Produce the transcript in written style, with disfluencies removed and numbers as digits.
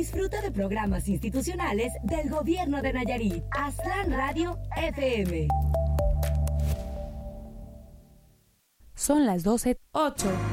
Disfruta de programas institucionales del Gobierno de Nayarit. Aztlán Radio FM. Son las 12:08.